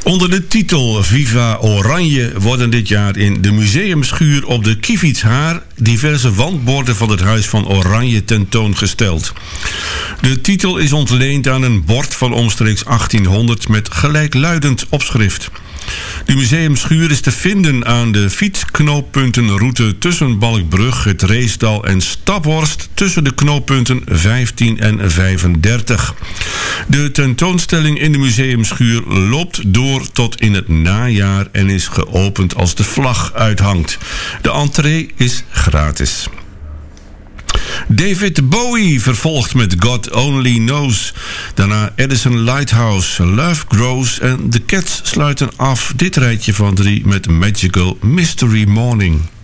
Onder de titel Viva Oranje worden dit jaar in de museumschuur op de Kievietshaar diverse wandborden van het Huis van Oranje tentoongesteld. De titel is ontleend aan een bord van omstreeks 1800 met gelijkluidend opschrift. De museumschuur is te vinden aan de fietsknooppuntenroute tussen Balkbrug, het Reesdal en Staphorst tussen de knooppunten 15 en 35. De tentoonstelling in de museumschuur loopt door tot in het najaar en is geopend als de vlag uithangt. De entree is gratis. David Bowie vervolgt met God Only Knows. Daarna Edison Lighthouse, Love Grows en The Cats sluiten af dit rijtje van 3 met Magical Mystery Morning.